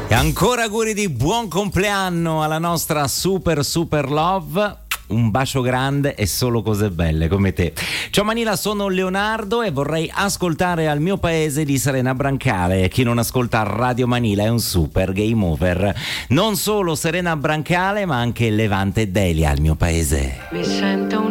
E ancora auguri di buon compleanno alla nostra super love. Un bacio grande e solo cose belle come te. Ciao Manila, sono Leonardo e vorrei ascoltare Al mio paese di Serena Brancale. Chi non ascolta Radio Manila è un super game over. Non solo Serena Brancale, ma anche Levante e Delia Al mio paese. Mi sento